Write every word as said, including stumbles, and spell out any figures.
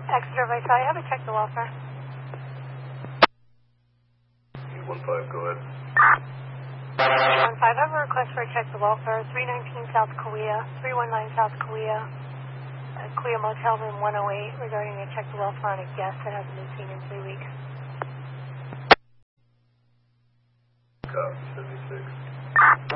Exeter Vice, I have a check the welfare. one five, go ahead. one five, I have a request for a check the welfare. three nineteen South Kauai, three one nine South Kauai, uh, Kauai Motel Room one oh eight, regarding a check the welfare on a guest that hasn't been seen in three weeks.